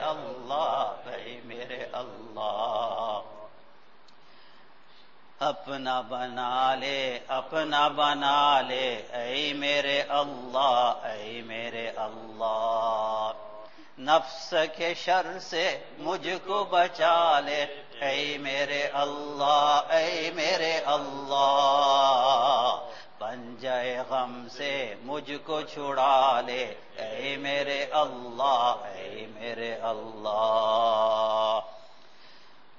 अल्लाह, ऐ मेरे अल्लाह। अपना बना ले, अपना बना ले, ऐ मेरे अल्लाह, ऐ मेरे अल्लाह। नफ्स के शर से मुझको बचा ले, ऐ मेरे अल्लाह, ऐ मेरे अल्लाह। पंजाए गम से मुझको छुड़ा ले, ऐ मेरे अल्लाह, ऐ मेरे अल्लाह।